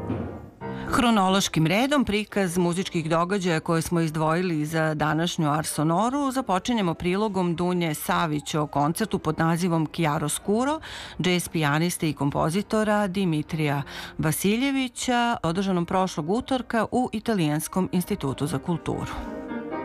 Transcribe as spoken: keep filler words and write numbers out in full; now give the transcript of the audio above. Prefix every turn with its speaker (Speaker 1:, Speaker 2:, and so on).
Speaker 1: Hronološkim redom prikaz muzičkih događaja koje smo izdvojili za današnju Arsonoru započinjemo prilogom Dunje Savić o koncertu pod nazivom Chiaroscuro, džez pijaniste i kompozitora Dimitrija Vasiljevića, održanom prošlog utorka u Italijanskom institutu za kulturu.